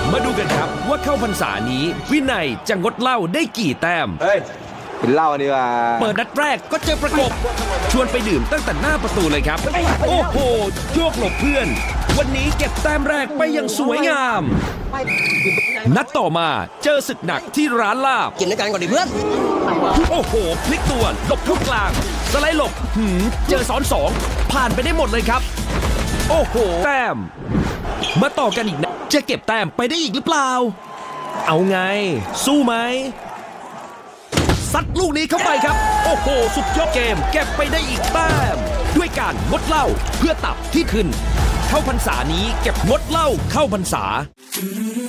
มาดูกันครับว่าเข้าพรรษานี้วินัยจะงดเหล้าได้กี่แต้มกินเหล้าดีกว่าเปิดนัดแรกก็เจอประกบชวนไปดื่มตั้งแต่หน้าประตูเลยครับโอ้โหโยกหลบเพื่อนวันนี้เก็บแต้มแรกไปอย่างสวยงามนัดต่อมาเจอศึกหนักที่ร้านลาบกินด้วยกันก่อนดิเพื่อนโอ้โหพลิกตัวหลบเข้ากลางสไลด์หลบเจอซ้อนสองผ่านไปได้หมดเลยครับโอ้โหแต้มมาต่อกันอีกนะจะเก็บแต้มไปได้อีกหรือเปล่าเอาไงสู้ไหมซัดลูกนี้เข้าไปครับโอ้โหสุดยอดเกมเก็บไปได้อีกแต้มด้วยการงดเหล้าเพื่อตับที่ขึ้นเข้าพรรษานี้เก็บงดเหล้าเข้าพรรษา